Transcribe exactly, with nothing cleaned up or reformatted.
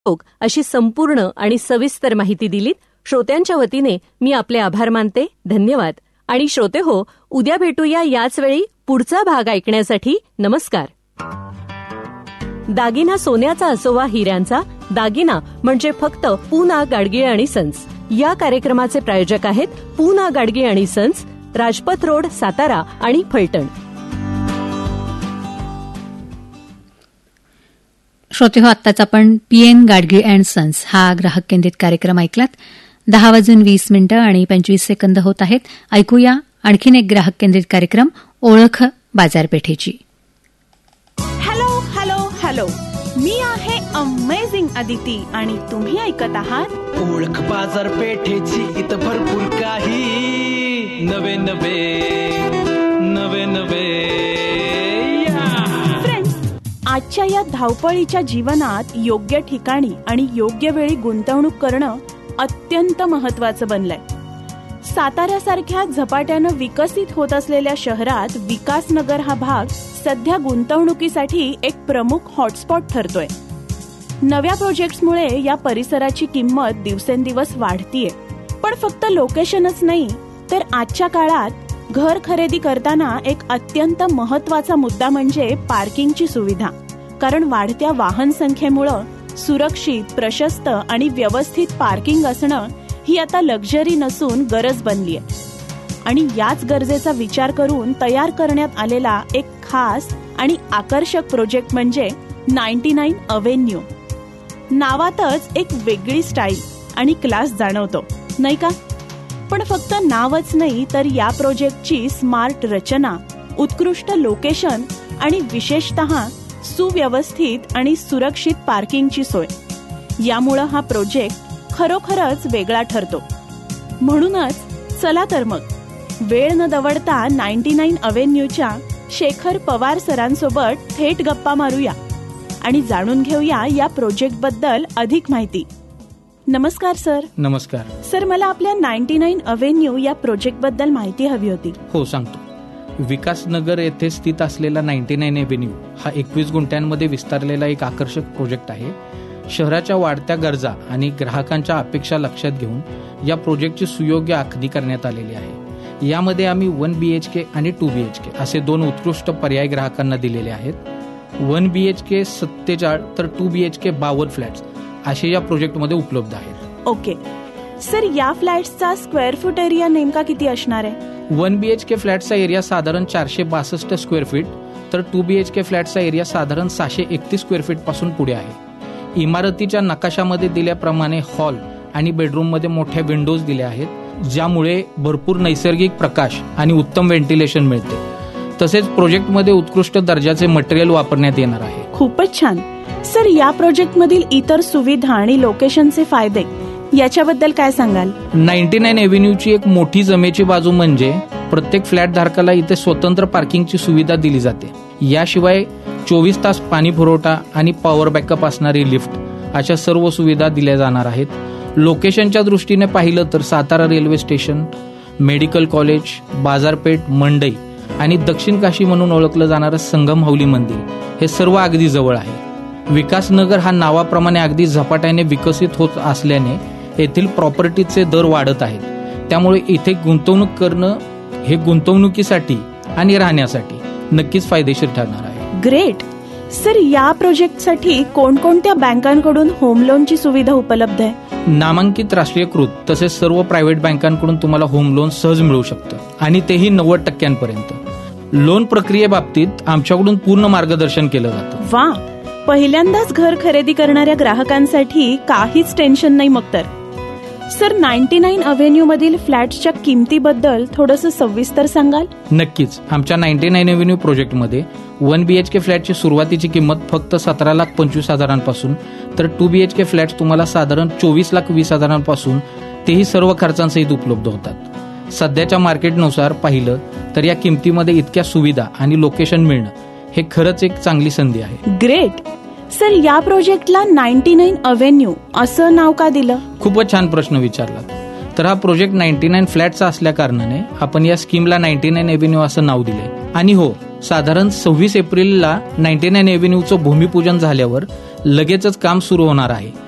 अशी संपूर्ण आणि सविस्तर माहिती दिलीत. श्रोत्यांच्या वतीने मी आपले आभार मानते. धन्यवाद. आणि श्रोते हो, उद्या भेटूया याच वेळी पुढचा भाग ऐकण्यासाठी. नमस्कार. दागिना सोन्याचा असो वा हिऱ्यांचा, दागिना म्हणजे फक्त पूना गाडगीळ आणि सन्स. या कार्यक्रमाचे प्रायोजक आहेत पूना गाडगीळ आणि सन्स, राजपथ रोड, सातारा आणि फलटण. श्रोते हो, आत्ताच आपण P N Gadgil and sons हा ग्राहक केंद्रित कार्यक्रम ऐकलात. दहा वाजून वीस मिनिटं आणि पंचवीस सेकंद होत आहेत. ऐकूया आणखीन एक ग्राहक केंद्रित कार्यक्रम, ओळख बाजारपेठेची. हॅलो हॅलो हॅलो, मी आहे अमेझिंग अदिती आणि तुम्ही ऐकत आहात ओळख बाजारपेठेची. इथं भरपूर काही नवे नवे नवे नवे. आजच्या या धावपळीच्या जीवनात योग्य ठिकाणी आणि योग्य वेळी गुंतवणूक करणं अत्यंत महत्वाचं बनलंय. साताऱ्यासारख्या झपाट्यानं विकसित होत असलेल्या शहरात विकासनगर हा भाग सध्या गुंतवणुकीसाठी एक प्रमुख हॉटस्पॉट ठरतोय. नव्या प्रोजेक्ट्समुळे या परिसराची किंमत दिवसेंदिवस वाढतीये. पण फक्त लोकेशनच नाही, तर आजच्या काळात घर खरेदी करताना एक अत्यंत महत्वाचा मुद्दा म्हणजे पार्किंगची सुविधा. कारण वाढत्या वाहन संख्येमुळं सुरक्षित, प्रशस्त आणि व्यवस्थित पार्किंग असणं ही आता लक्झरी नसून गरज बनलीय. आणि याच गरजेचा विचार करून तयार करण्यात आलेला एक खास आणि आकर्षक प्रोजेक्ट म्हणजे नाईन्टी नाईन अव्हेन्यू. नावातच एक वेगळी स्टाईल आणि क्लास जाणवतो, नाही का? पण फक्त नावच नाही, तर या प्रोजेक्टची स्मार्ट रचना, उत्कृष्ट लोकेशन आणि विशेषतः सुव्यवस्थित आणि सुरक्षित पार्किंगची सोय, यामुळं हा प्रोजेक्ट खरोखरच वेगळा ठरतो. म्हणूनच चला तर मग वेळ न दवडता नाईन्टी नाईन अव्हेन्यूच्या शेखर पवार सरांसोबत थेट गप्पा मारूया आणि जाणून घेऊया या प्रोजेक्ट बद्दल अधिक माहिती. नमस्कार सर. नमस्कार सर, मला आपल्या नाईन्टी नाईन अव्हेन्यू या प्रोजेक्ट बद्दल माहिती हवी होती. हो, सांगतो. विकासनगर येथे स्थित असलेला नाईन्टी नाईन एव्हेन्यू हा एकवीस गुंठ्यांमध्ये विस्तारलेला एक आकर्षक प्रोजेक्ट आहे. शहराच्या वाढत्या गरजा आणि ग्राहकांच्या अपेक्षा लक्षात घेऊन या प्रोजेक्टची सुयोग्य आखणी करण्यात आलेली आहे. यामध्ये आम्ही वन बीएचके आणि टू बीएचके असे दोन उत्कृष्ट पर्याय ग्राहकांना दिलेले आहेत. वन बीएचके सत्तेचाळीस तर टू बीएचके बावन्न फ्लॅट्स असे या प्रोजेक्टमध्ये उपलब्ध आहेत. ओके सर, या फ्लॅट्सचा स्क्वेअर फूट एरिया नेमका किती असणार आहे? वन बीएचके फ्लॅटचा एरिया साधारण चारशे बासष्ट स्क्वेअर फीट तर टू बीएचके फ्लॅटचा एरिया साधारण सहाशे एकतीस स्क्वेअर फीट पासून पुढे आहे. इमारतीच्या नकाशामध्ये दिल्याप्रमाणे हॉल आणि बेडरूममध्ये मोठ्या विंडोज दिल्या आहेत, ज्यामुळे भरपूर नैसर्गिक प्रकाश आणि उत्तम व्हेंटिलेशन मिळते. तसेच प्रोजेक्टमध्ये उत्कृष्ट दर्जाचे मटेरियल वापरण्यात येणार आहे. खूपच छान. सर, या प्रोजेक्ट मधील इतर सुविधा आणि लोकेशनचे फायदे याच्याबद्दल काय सांगाल? नाईन्टी नाईन एव्हेन्यूची एक मोठी जमेची बाजू म्हणजे प्रत्येक फ्लॅट धारकाला इथे स्वतंत्र पार्किंगची सुविधा दिली जाते. याशिवाय चोवीस तास पाणी पुरवठा आणि पॉवर बॅकअप असणारी लिफ्ट अशा सर्व सुविधा दिल्या जाणार आहेत. लोकेशनच्या दृष्टीने पाहिलं तर Satara railway station, medical college, बाजारपेठ, मंडई आणि दक्षिण काशी म्हणून ओळखलं जाणारं संगम हौली मंदिर हे सर्व अगदी जवळ आहे. विकासनगर हा नावाप्रमाणे अगदी झपाट्याने विकसित होत असल्याने येथील प्रॉपर्टीचे दर वाढत आहेत. त्यामुळे इथे गुंतवणूक करणं हे गुंतवणुकीसाठी आणि राहण्यासाठी नक्कीच फायदेशीर ठरणार आहे. ग्रेट. सर, या प्रोजेक्टसाठी कोणकोणत्या बँकांकडून होम लोनची सुविधा उपलब्ध आहे? नामांकित राष्ट्रीयकृत तसेच सर्व प्रायव्हेट बँकांकडून तुम्हाला होम लोन सहज मिळू शकतं आणि तेही नव्वद टक्क्यांपर्यंत. लोन प्रक्रियेबाबतीत आमच्याकडून पूर्ण मार्गदर्शन केलं जातं. वा, पहिल्यांदाच घर खरेदी करणाऱ्या ग्राहकांसाठी काहीच टेन्शन नाही मग तर. सर, नाईन्टी नाईन अव्हेन्यू मधील फ्लॅट्सच्या किमतीबद्दल थोडंसं सविस्तर सांगाल? नक्कीच. आमच्या नाईन्टी नाईन अव्हेन्यू प्रोजेक्टमध्ये वन बीएचके फ्लॅटची सुरुवातीची किंमत फक्त सतरा लाख पंचवीस हजारांपासून तर टू बीएचके फ्लॅट तुम्हाला साधारण चोवीस लाख वीस हजारांपासून, तेही सर्व खर्चांसहित उपलब्ध होतात. सध्याच्या मार्केटनुसार पाहिलं तर या किमतीमध्ये इतक्या सुविधा आणि लोकेशन मिळणं हे खरंच एक चांगली संधी आहे. ग्रेट. सर, या प्रोजेक्टला नाईन्टी नाईन अव्हेन्यू असं नाव का दिलं? खूपच छान प्रश्न विचारला. तर हा प्रोजेक्ट नाईन्टी नाईन फ्लॅटचा असल्या कारणाने आपण या स्कीमला नाईन्टी नाईन एव्हेन्यू असं नाव दिले. आणि हो, साधारण सव्वीस एप्रिलला नाईन्टी नाईन एव्हेन्यूचं भूमिपूजन झाल्यावर लगेचच काम सुरू होणार आहे.